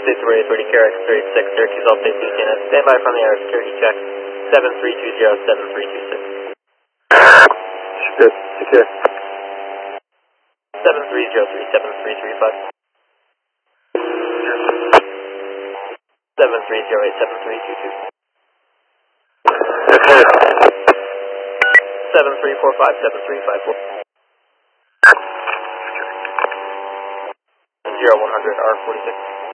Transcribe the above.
30 Carrick 36, Syracuse All Safety Lieutenant. Stand by from the air security check. 7320-7326. Good. Take care. 7303-7335. 7308-7322. 7345-7354. 0100 R46.